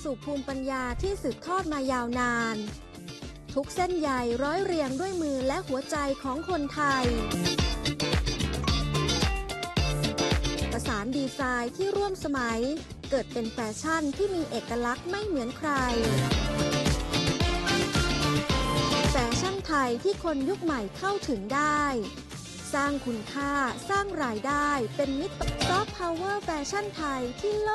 สู่ภูมิปัญญาที่สืบทอดมายาวนานทุกเส้นใยร้อยเรียงด้วยมือและหัวใจของคนไทยประสานดีไซน์ที่ร่วมสมัยเกิดเป็นแฟชั่นที่มีเอกลักษณ์ไม่เหมือนใครแฟชั่นไทยที่คนยุคใหม่เข้าถึงได้สร้างคุณค่าสร้างรายได้เป็นมิตรซอฟต์พาวเวอร์แฟชั่นไทยที่